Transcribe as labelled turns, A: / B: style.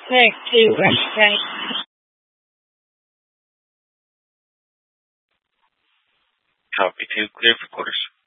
A: Check two. Check.
B: Copy 2, clear for quarters.